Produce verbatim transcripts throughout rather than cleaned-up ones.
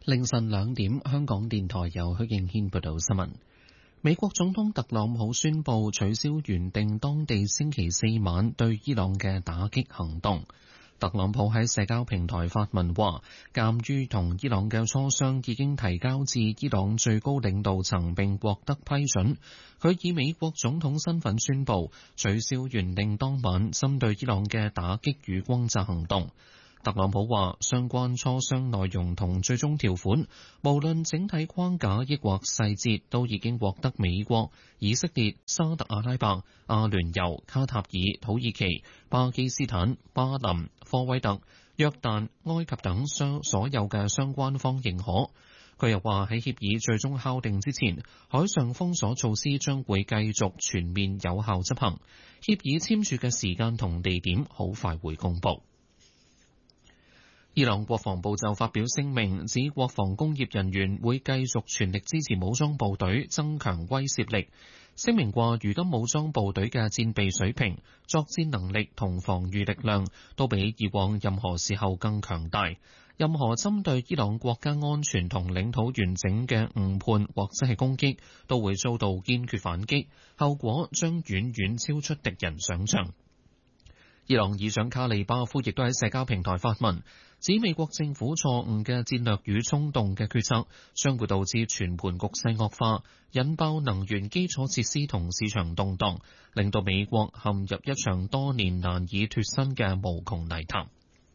凌晨兩點，香港電台由許敬軒報道新聞。美國總統特朗普宣布取消原定當地星期四晚對伊朗嘅打擊行動。特朗普喺社交平台發文話，鑑於同伊朗嘅磋商已經提交至伊朗最高領導層並獲得批准，佢以美國總統身份宣布取消原定當晚針對伊朗嘅打擊與轟炸行動。特朗普話，相關磋商內容同最終條款，無論整體框架抑或細節，都已經獲得美國、以色列、沙特阿拉伯、阿聯酋、卡塔爾、土耳其、巴基斯坦、巴林、科威特、約旦、埃及等相所有嘅相關方認可。佢又話，喺協議最終敲定之前，海上封鎖措施將會繼續全面有效執行。協議簽署嘅時間同地點好快會公佈。伊朗國防部就發表聲明，指國防工業人員會繼續全力支持武裝部隊，增強威懾力。聲明話，如今武裝部隊嘅戰備水平、作戰能力同防禦力量都比以往任何時候更強大。任何針對伊朗國家安全同領土完整嘅誤判或者係攻擊，都會遭到堅決反擊，後果將遠遠超出敵人想象。伊朗議長卡利巴夫亦都喺社交平台發文，指美國政府錯誤嘅戰略與衝動嘅決策，將會導致全盤局勢惡化，引爆能源基礎設施同市場動盪，令到美國陷入一場多年難以脫身嘅無窮泥潭。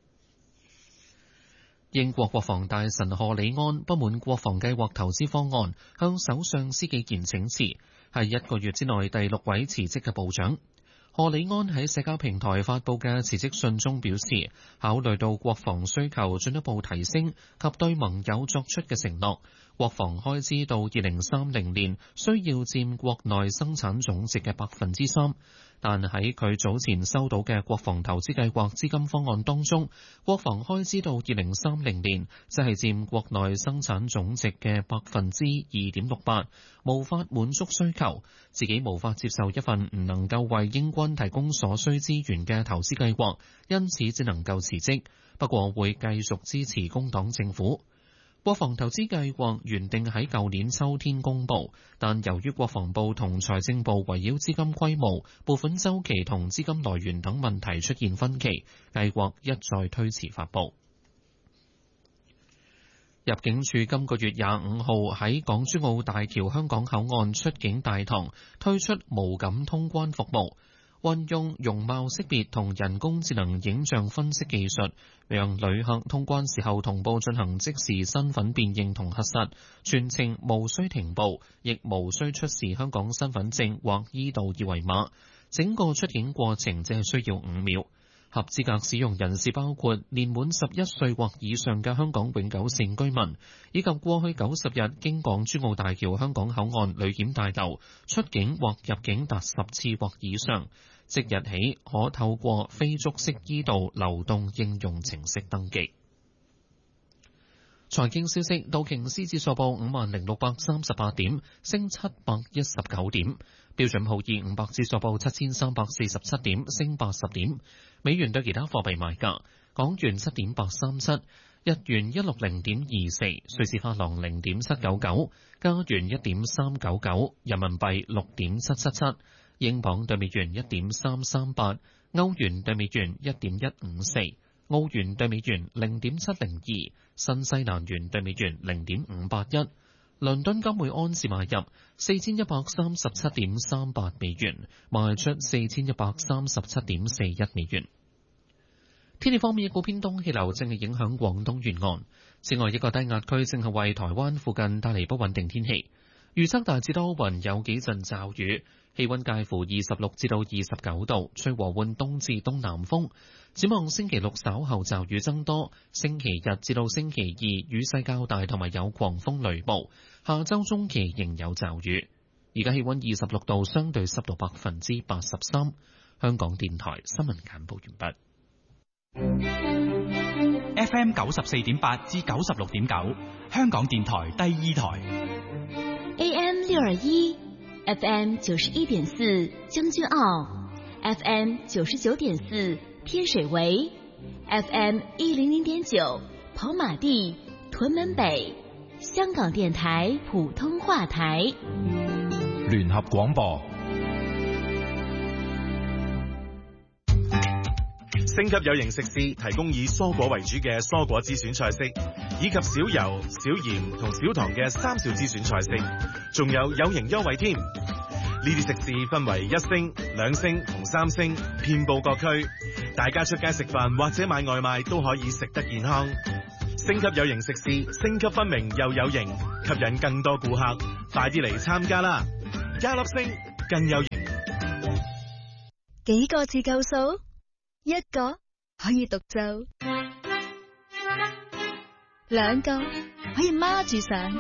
英國國防大臣賀里安不滿國防計劃投資方案，向首相施紀賢請辭，係一個月之內第六位辭職嘅部長。賀里安喺社交平台發佈嘅辭職信中表示，考慮到國防需求進一步提升及對盟友作出嘅承諾，國防開支到二零三零年需要佔國內生產總值嘅百分之三。但喺佢早前收到嘅國防投資計劃資金方案當中，國防開支到二零三零年即係佔國內生產總值嘅百分之二點六八，無法滿足需求，自己無法接受一份唔能夠為英軍提供所需資源嘅投資計劃，因此只能夠辭職。不過會繼續支持工黨政府。國防投資計劃原定喺舊年秋天公佈，但由於國防部同財政部圍繞資金規模、撥款週期同資金來源等問題出現分歧，計劃一再推遲發佈。入境處今個月廿五號喺港珠澳大橋香港口岸出境大堂推出無感通關服務，運用容貌識別同人工智能影像分析技術，讓旅客通關時候同步進行即時身份辨認同核實，全程無需停步，亦無需出示香港身份證或 e 道二維碼，整個出境過程只係需要五秒。合資格使用人士包括年滿十一歲或以上嘅香港永久性居民，以及過去九十日經港珠澳大橋香港口岸旅檢大樓出境或入境達十次或以上，即日起可透過非觸式 e 道流動應用程式登記。財經消息，道瓊斯指數報五萬零六百三十八點，升七百一十九點；標準普爾五百指數報七千三百四十七點，升八十點。美元對其他貨幣賣價：港元七點八三七，日元一六零點二四，瑞士法郎零點七九九，加元一點三九九，人民幣六點七七七，英鎊對美元一點三三八，歐元對美元一點一五四。澳元對美元零點七零二，新西蘭元對美元零點五八一，倫敦金每安士買入四千一百三十七點三八美元，賣出四千一百三十七點四一美元。天氣方面，一股偏東氣流正係影響廣東沿岸，此外一個低壓區正係為台灣附近帶嚟不穩定天氣。預測大致多雲，有幾陣驟雨，氣溫介乎二十六至到二十九度，吹和緩東至東南風。展望星期六稍後驟雨增多，星期日至到星期二雨勢較大，同埋有狂風雷暴。下周中期仍有驟雨。而家氣溫二十六度，相對濕度百分之八十三。香港電台新聞簡報完畢。 F M 九十四點八至九十六點九，香港電台第二台。 A M 六二一 ，F M 九十一點四將軍澳 ，F M 九十九點四天水圍 ，F M 一零零點九跑馬地屯門北。 香港電台普通話台。 聯合廣播。 星級有型食肆提供以蔬果為主嘅蔬果之選菜式，以及少油、少鹽同少糖嘅三少之選菜式，仲有有型優惠添。呢啲食肆分為一星、兩星同三星，遍佈各區。大家出街食飯或者買外賣都可以食得健康。星級有型食肆，星級分明又有型，吸引更多顧客。快啲嚟參加啦！加粒星更有型。 幾個字夠數？一個可以獨奏，兩個可以孖住上。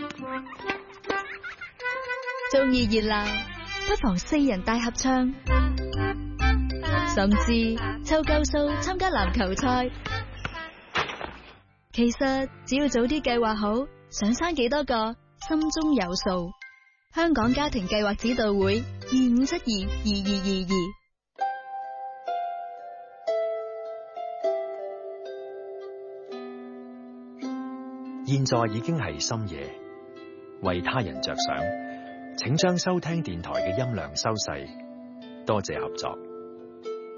中意熱鬧，不妨四人大合唱，甚至湊夠數參加籃球賽。其實只要早啲計劃好，想生幾多個，心中有數。香港家庭計劃指導會二五七二二二二二。 現在已經係深夜，為他人着想，請將收聽電台嘅音量收細，多謝合作。